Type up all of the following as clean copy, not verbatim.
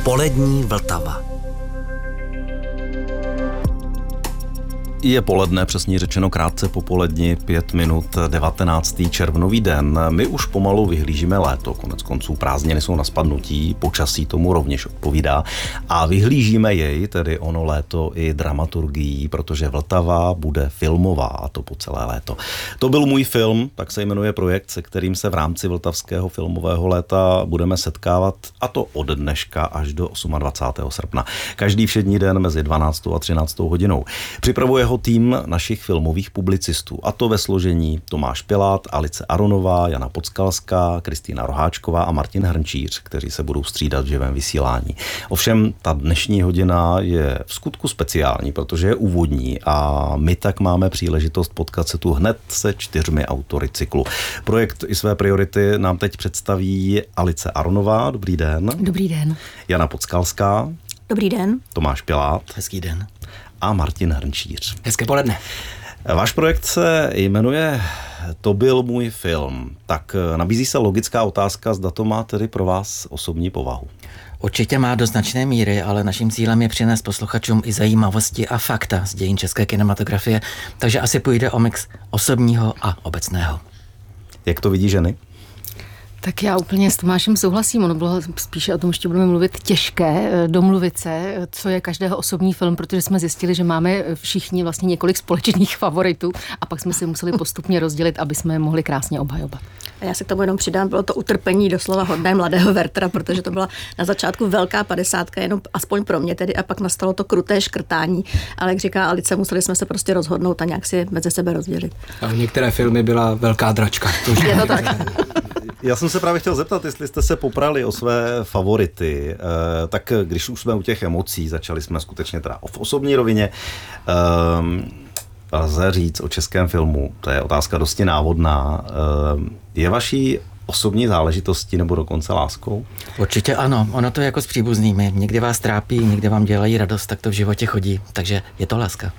Polední Vltava. Je poledne, přesně řečeno krátce po poledni, 5 minut, 19. červnový den. My už pomalu vyhlížíme léto, konec konců prázdniny jsou na spadnutí, počasí tomu rovněž odpovídá a vyhlížíme jej, tedy ono léto, i dramaturgií, protože Vltava bude filmová, a to po celé léto. To byl můj film, tak se jmenuje projekt, se kterým se v rámci vltavského filmového léta budeme setkávat, a to od dneška až do 28. srpna. Každý všední den mezi 12. a 13. hodinou. Připravuje ho tým našich filmových publicistů, a to ve složení Tomáš Pilát, Alice Aronová, Jana Podskalská, Kristýna Roháčková a Martin Hrnčíř, kteří se budou střídat v živém vysílání. Ovšem, ta dnešní hodina je v skutku speciální, protože je úvodní a my tak máme příležitost potkat se tu hned se 4 autory cyklu. Projekt i své priority nám teď představí Alice Aronová. Dobrý den. Dobrý den. Jana Podskalská. Dobrý den. Tomáš Pilát. Hezký den. A Martin Hrnčíř. Hezké poledne. Váš projekt se jmenuje To byl můj film. Tak nabízí se logická otázka, zda to má tedy pro vás osobní povahu. Určitě má do značné míry, ale naším cílem je přinést posluchačům i zajímavosti a fakta z dějin české kinematografie, takže asi půjde o mix osobního a obecného. Jak to vidí ženy? Tak já úplně s Tomášem souhlasím, ono bylo spíše o tom, že budeme mluvit těžké, domluvit se, co je každého osobní film, protože jsme zjistili, že máme všichni vlastně několik společných favoritů a pak jsme si museli postupně rozdělit, aby jsme je mohli krásně obhajovat. A já se k tomu jenom přidám, bylo to utrpení doslova hodné mladého Wertera, protože to byla na začátku velká 50, jenom aspoň pro mě tedy, a pak nastalo to kruté škrtání, ale jak říká Alice, museli jsme se prostě rozhodnout a nějak si mezi sebe rozdělit. A v některé filmy byla velká dračka. Je to tak. Já jsem se právě chtěl zeptat, jestli jste se poprali o své favority, tak když už jsme u těch emocí, začali jsme skutečně teda v osobní rovině, lze říct o českém filmu, to je otázka dosti návodná, je vaší osobní záležitostí nebo dokonce láskou? Určitě ano, ono to je jako s příbuznými. Někdy vás trápí, někdy vám dělají radost, tak to v životě chodí, takže je to láska.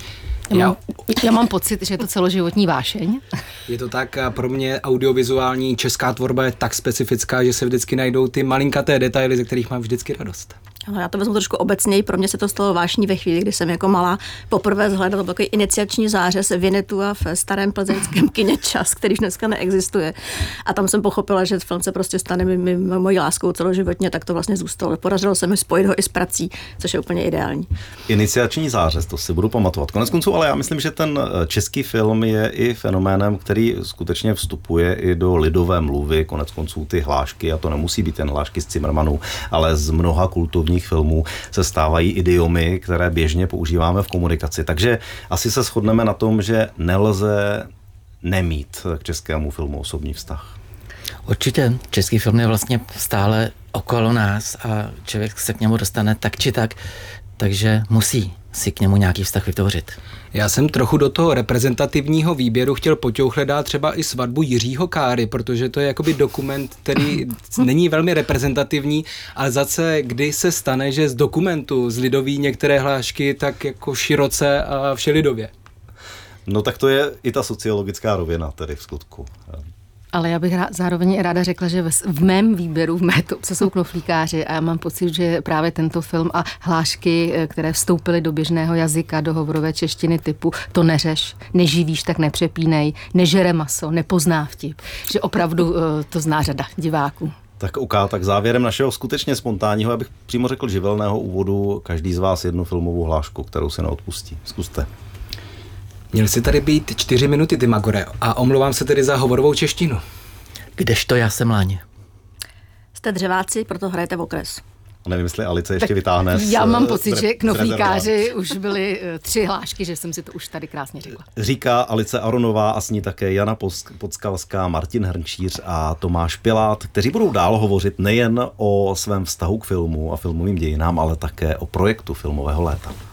Já mám pocit, že je to celoživotní vášeň. Je to tak, a pro mě audiovizuální česká tvorba je tak specifická, že se vždycky najdou ty malinkaté detaily, ze kterých mám vždycky radost. Ano, já to vezmu trošku obecněji, pro mě se to stalo vášní ve chvíli, kdy jsem jako malá poprvé zhlédla takový iniciační zářez Vinetua v starém plzeňském kině Čas, který už dneska neexistuje. A tam jsem pochopila, že film se prostě stane mojí láskou celoživotně, tak to vlastně zůstalo. Podařilo se mi spojit ho i s prací, což je úplně ideální. Iniciační zářez, to si budu pamatovat. Koneckonců, ale já myslím, že ten český film je i fenoménem, který skutečně vstupuje i do lidové mluvy, koneckonců ty hlášky, a to nemusí být jen hlášky z Cimrmanů, ale z mnoha kulturních filmů se stávají idiomy, které běžně používáme v komunikaci. Takže asi se shodneme na tom, že nelze nemít k českému filmu osobní vztah. Určitě, český film je vlastně stále okolo nás a člověk se k němu dostane tak či tak, takže musí si k němu nějaký vztah vytvořit. Já jsem trochu do toho reprezentativního výběru chtěl poťouchle dát třeba i Svatbu Jiřího Káry, protože to je jakoby dokument, který není velmi reprezentativní, ale zase kdy se stane, že z dokumentu z lidoví některé hlášky tak jako široce a všelidově. No tak to je i ta sociologická rovina tedy v skutku. Ale já bych zároveň ráda řekla, že v mém výběru, v mé topce jsou knoflíkáři a já mám pocit, že právě tento film a hlášky, které vstoupily do běžného jazyka, do hovorové češtiny typu to neřeš, neživíš, tak nepřepínej, nežere maso, nepozná vtip, že opravdu to zná řada diváků. Tak tak závěrem našeho skutečně spontánního, abych přímo řekl živelného úvodu, každý z vás jednu filmovou hlášku, kterou se neodpustí. Zkuste. Měl si tady být 4 minuty, ty Magore, a omlouvám se tedy za hovorovou češtinu. Kdežto já jsem láně. Jste dřeváci, proto hrajete v okres. A nevím, jestli Alice ještě vytáhne. Já mám pocit, že knoflíkáři už byly 3 hlášky, že jsem si to už tady krásně řekla. Říká Alice Aronová a s ní také Jana Podskalská, Martin Hrnčíř a Tomáš Pilát, kteří budou dál hovořit nejen o svém vztahu k filmu a filmovým dějinám, ale také o projektu filmového léta.